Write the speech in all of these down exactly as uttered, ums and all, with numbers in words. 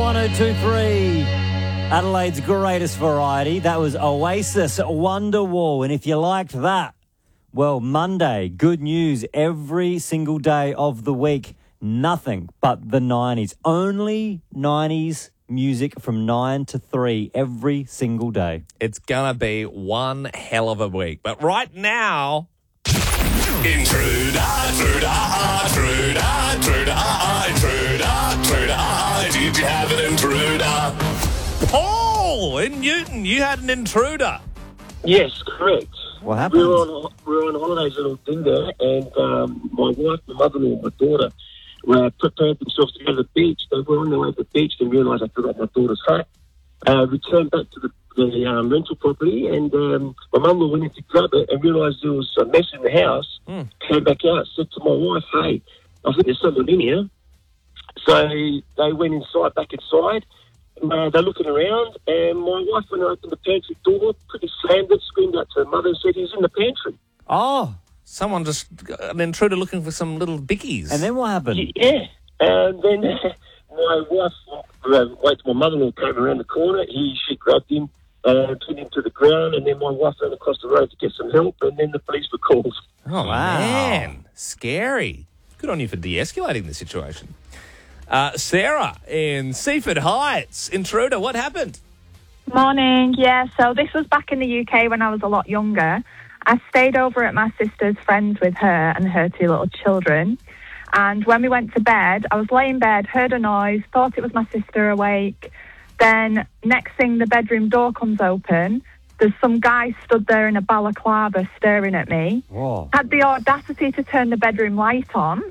one oh two three. Adelaide's greatest variety. That was Oasis, Wonderwall. And if you liked that, well, Monday, good news every single day of the week. Nothing but the nineties. Only nineties music from nine to three every single day. It's going to be one hell of a week. But right now... Intruder, intruder, intruder, intruder, intruder, intruder. Did you have an intruder? Paul in Newton, you had an intruder. Yes, correct. What happened? We were on we were on holidays in Aldinga, and um, my wife, my mother-in-law, and my daughter were prepared themselves to go to the beach. They were on their way to the beach and realised I forgot my daughter's hat. Uh, returned back to the, the um, rental property, and um, my mum went in to grab it and realised there was a mess in the house. Mm. Came back out, said to my wife, "Hey, I think there's someone in here." So they went inside, back inside. And, uh, they're looking around, and my wife went and opened the pantry door, pretty slammed it, screamed out to her mother and said, "He's in the pantry." Oh, someone just, an intruder looking for some little bickies. And then what happened? Yeah. And then uh, my wife, uh, wait till my mother-in-law came around the corner. He, she grabbed him, uh, put him to the ground, and then my wife ran across the road to get some help, and then the police were called. Oh, Wow. man. Scary. Good on you for de-escalating the situation. Uh, Sarah in Seaford Heights. Intruder, what happened? Morning. Yeah, so this was back in the U K when I was a lot younger. I stayed over at my sister's friends with her and her two little children. And when we went to bed, I was laying in bed, heard a noise, thought it was my sister awake. Then next thing, the bedroom door comes open. There's some guy stood there in a balaclava staring at me. Whoa. Had the audacity to turn the bedroom light on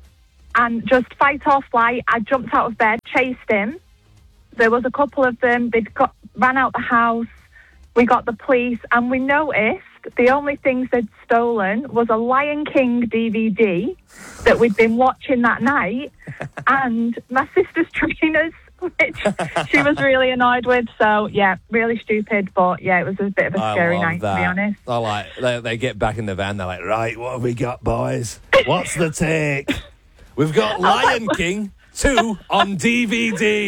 and just fight or flight. I jumped out of bed, chased him. There was a couple of them. They'd got, ran out the house. We got the police, and we noticed the only things they'd stolen was a Lion King D V D that we'd been watching that night and my sister's trainers, which she was really annoyed with. So, yeah, really stupid. But, yeah, it was a bit of a I scary love night, that. to be honest. I like, they, they get back in the van, they're like, right, what have we got, boys? What's the take? We've got Lion King two on D V D.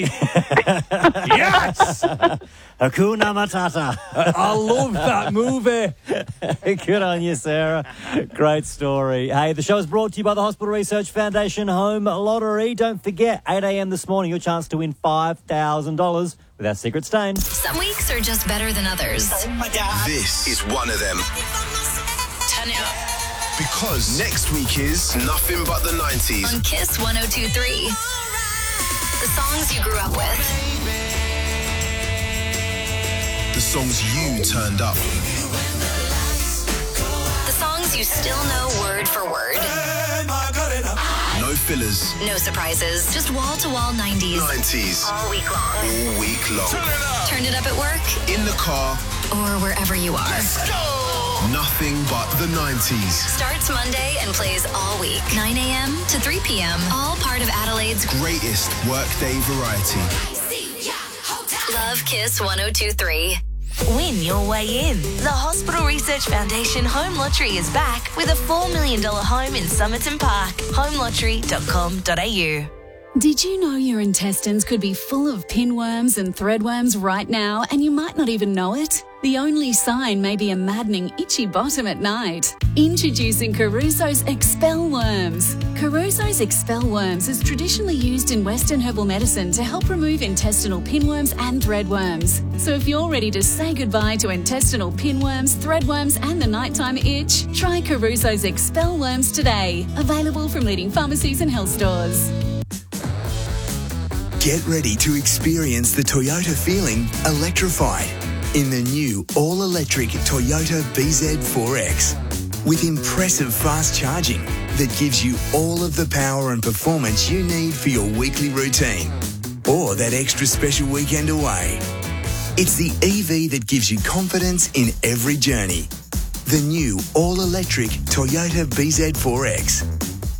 Yes! Hakuna Matata. I love that movie. Good on you, Sarah. Great story. Hey, the show is brought to you by the Hospital Research Foundation Home Lottery. Don't forget, eight a.m. this morning, your chance to win five thousand dollars with our secret stain. Some weeks are just better than others. This is one of them. Turn it up. Because next week is nothing but the nineties. On Kiss one oh two three. The songs you grew up with. The songs you turned up. The songs you still know word for word. No fillers. No surprises. Just wall-to-wall nineties. nineties. All week long. All week long. Turn it up at work. In the car. Or wherever you are. Nothing but the nineties. Starts Monday and plays all week. nine a.m. to three p.m. All part of Adelaide's Greatest workday variety. Love Kiss one oh two three. Win your way in. The Hospital Research Foundation Home Lottery is back with a four million dollars home in Somerton Park. home lottery dot com dot a u. Did you know your intestines could be full of pinworms and threadworms right now and you might not even know it? The only sign may be a maddening itchy bottom at night. Introducing Caruso's Expel Worms. Caruso's Expel Worms is traditionally used in Western herbal medicine to help remove intestinal pinworms and threadworms. So if you're ready to say goodbye to intestinal pinworms, threadworms and the nighttime itch, try Caruso's Expel Worms today. Available from leading pharmacies and health stores. Get ready to experience the Toyota feeling electrified in the new all-electric Toyota B Z four X. With impressive fast charging that gives you all of the power and performance you need for your weekly routine or that extra special weekend away. It's the E V that gives you confidence in every journey. The new all-electric Toyota B Z four X.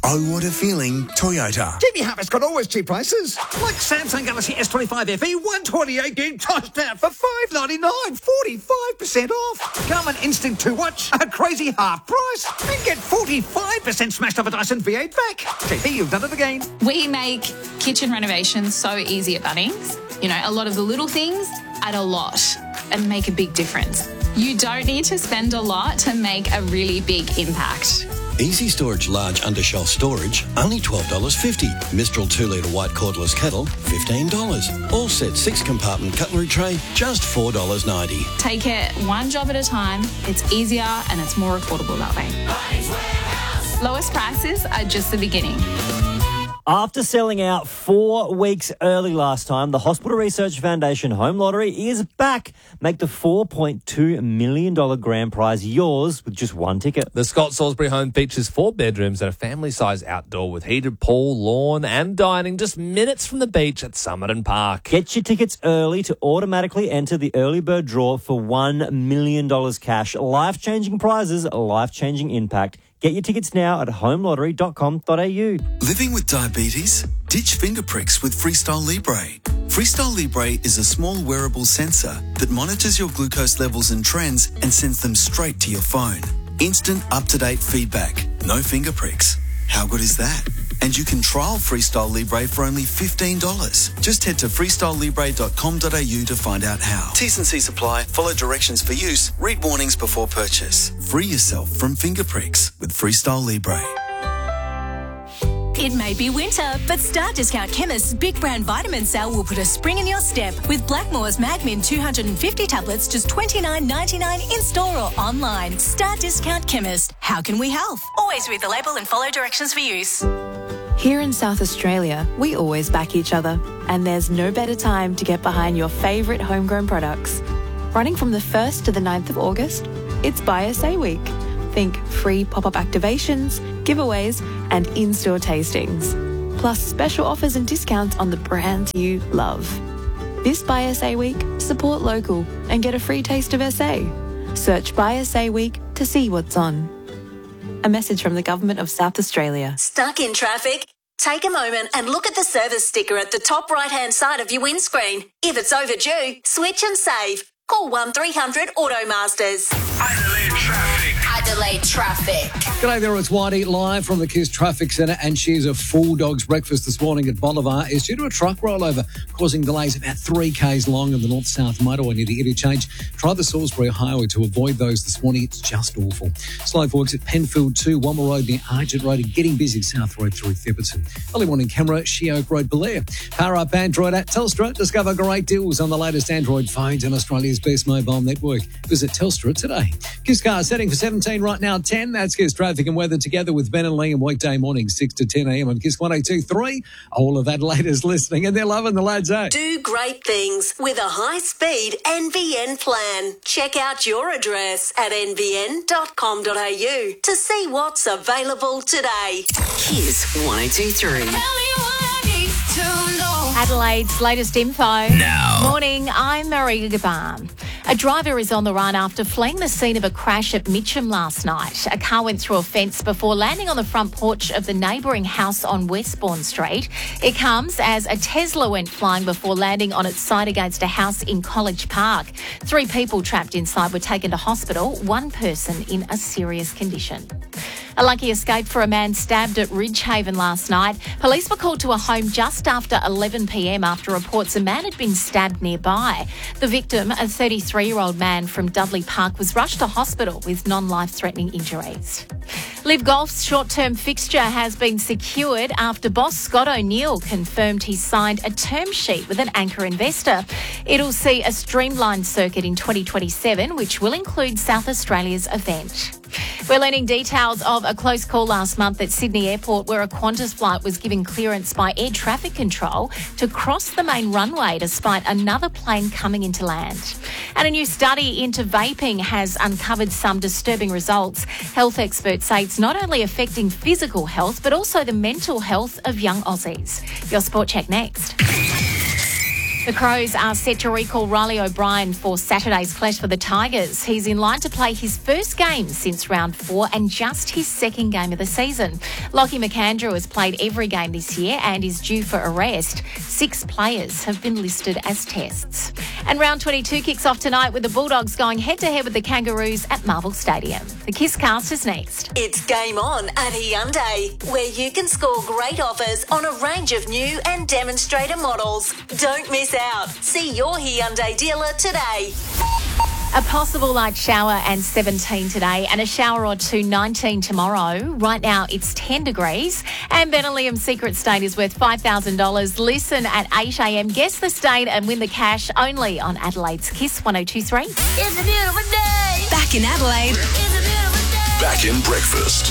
Oh, what a feeling, Toyota. Jimmy Harper's got always cheap prices. Like Samsung Galaxy S twenty-five F E, one twenty-eight gig tossed out for five ninety-nine, forty-five percent off. Come and Instinct two watch, a crazy half price, and get forty-five percent smashed off a Dyson V eight vac. J P, you've done it again. We make kitchen renovations so easy at Bunnings. You know, a lot of the little things add a lot and make a big difference. You don't need to spend a lot to make a really big impact. Easy Storage Large Undershelf Storage, only twelve dollars fifty. Mistral two litre white cordless kettle, fifteen dollars. All set six compartment cutlery tray, just four dollars ninety. Take it one job at a time. It's easier and it's more affordable that way. Lowest prices are just the beginning. After selling out four weeks early last time, the Hospital Research Foundation Home Lottery is back. Make the four point two million dollars grand prize yours with just one ticket. The Scott Salisbury home features four bedrooms and a family-size outdoor with heated pool, lawn and dining just minutes from the beach at Summerton Park. Get your tickets early to automatically enter the early bird draw for one million dollars cash. Life-changing prizes, life-changing impact. Get your tickets now at home lottery dot com dot a u. Living with diabetes? Ditch finger pricks with Freestyle Libre. Freestyle Libre is a small wearable sensor that monitors your glucose levels and trends and sends them straight to your phone. Instant up-to-date feedback. No finger pricks. How good is that? And you can trial Freestyle Libre for only fifteen dollars. Just head to freestyle libre dot com dot a u to find out how. T's and C's apply. Follow directions for use. Read warnings before purchase. Free yourself from finger pricks with Freestyle Libre. It may be winter, but Star Discount Chemist's Big Brand Vitamin Sale will put a spring in your step with Blackmore's Magmin two hundred fifty tablets just twenty-nine ninety-nine in store or online. Star Discount Chemist. How can we help? Always read the label and follow directions for use. Here in South Australia, we always back each other, and there's no better time to get behind your favourite homegrown products. Running from the first to the ninth of August, it's Buy S A Week. Think free pop-up activations, giveaways, and in-store tastings. Plus special offers and discounts on the brands you love. This Buy S A Week, support local and get a free taste of S A. Search Buy S A Week to see what's on. A message from the Government of South Australia. Stuck in traffic? Take a moment and look at the service sticker at the top right-hand side of your windscreen. If it's overdue, switch and save. Call one three hundred Automasters. Adelaide Traffic. Adelaide Traffic. G'day there, it's Whitey live from the Kiss Traffic Centre, and she's a full dog's breakfast this morning at Bolivar is due to a truck rollover causing delays about three k's long on the north-south motorway near the interchange. Try the Salisbury Highway to avoid those this morning. It's just awful. Slow works at Penfield two, Womble Road near Argent Road, and getting busy South Road through Thipperton. Early morning camera, Sheoak Road, Belair. Power up Android at Telstra. Discover great deals on the latest Android phones and Australia's best mobile network. Visit Telstra today. Kiss Car setting for seventeen right now, ten. That's Kiss Traffic and Weather together with Ben and Lee and weekday morning six to ten a.m. on Kiss one oh two point three. All of Adelaide is listening and they're loving the lads, eh? Do great things with a high-speed N V N plan. Check out your address at n v n dot com dot a u to see what's available today. Kiss one oh two point three. Adelaide's latest info. Now. Morning, I'm Maria Gaban. A driver is on the run after fleeing the scene of a crash at Mitcham last night. A car went through a fence before landing on the front porch of the neighbouring house on Westbourne Street. It comes as a Tesla went flying before landing on its side against a house in College Park. Three people trapped inside were taken to hospital, one person in a serious condition. A lucky escape for a man stabbed at Ridgehaven last night. Police were called to a home just after eleven p.m. after reports a man had been stabbed nearby. The victim, a thirty-three-year-old man from Dudley Park, was rushed to hospital with non-life-threatening injuries. Live Golf's short-term fixture has been secured after boss Scott O'Neill confirmed he signed a term sheet with an anchor investor. It'll see a streamlined circuit in twenty twenty-seven, which will include South Australia's event. We're learning details of a close call last month at Sydney Airport where a Qantas flight was given clearance by air traffic control to cross the main runway despite another plane coming into land. And a new study into vaping has uncovered some disturbing results. Health experts say it's not only affecting physical health but also the mental health of young Aussies. Your Sport Check next. The The Crows are set to recall Riley O'Brien for Saturday's clash for the Tigers. He's in line to play his first game since round four and just his second game of the season. Lockie McAndrew has played every game this year and is due for arrest. Six players have been listed as tests. And round twenty-two kicks off tonight with the Bulldogs going head-to-head with the Kangaroos at Marvel Stadium. The Kiss Cast is next. It's game on at Hyundai, where you can score great offers on a range of new and demonstrator models. Don't miss out. See your Hyundai dealer today. A possible light shower and seventeen today and a shower or two, nineteen tomorrow. Right now it's ten degrees and Ben and Liam's secret state is worth five thousand dollars. Listen at eight a.m. Guess the state and win the cash only on Adelaide's Kiss one oh two three. It's a beautiful day. Back in Adelaide. It's a beautiful day. Back in breakfast.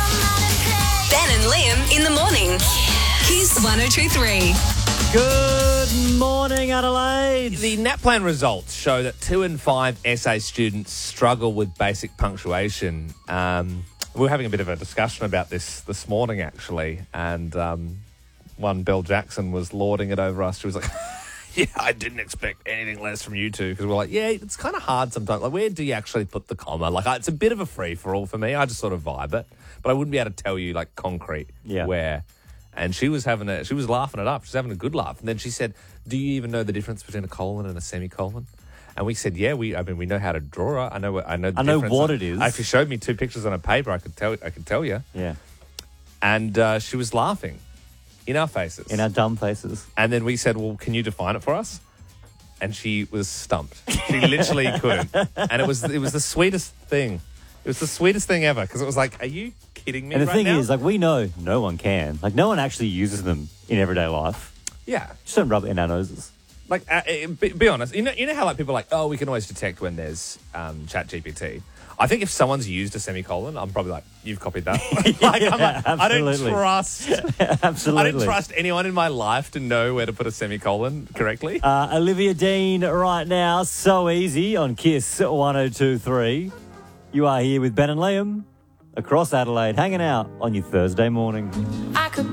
Ben and Liam in the morning. Kiss one oh two three. Good morning, Adelaide. The NAPLAN results show that two in five S A students struggle with basic punctuation. Um, we were having a bit of a discussion about this this morning, actually, and um, one Belle Jackson was lording it over us. She was like, yeah, I didn't expect anything less from you two, because we're like, yeah, it's kind of hard sometimes. Like, where do you actually put the comma? Like, it's a bit of a free-for-all for me. I just sort of vibe it, but I wouldn't be able to tell you, like, concrete Yeah. where... And she was having a, she was laughing it up. She was having a good laugh. And then she said, "Do you even know the difference between a colon and a semicolon?" And we said, "Yeah, we. I mean, we know how to draw it. I know. I know. The I know difference. what it is. If you showed me two pictures on a paper, I could tell. I could tell you." Yeah. And uh, she was laughing in our faces, In our dumb faces. and then we said, "Well, can you define it for us?" And she was stumped. She literally couldn't. And it was it was the sweetest thing. It was the sweetest thing ever, because it was like, "Are you kidding me?" And the right thing now? is, like, we know no one can. Like, no one actually uses them in everyday life. yeah. Just don't rub it in our noses. Like, uh, uh, be, be honest. You know, you know how like people are like, oh, we can always detect when there's um, Chat G P T. I think if someone's used a semicolon, I'm probably like, you've copied that. like, I'm like, I don't absolutely. trust. Absolutely. I don't trust anyone in my life to know where to put a semicolon correctly. Uh, Olivia Dean right now, so easy on Kiss one oh two three. You are here with Ben and Liam across Adelaide, hanging out on your Thursday morning. I could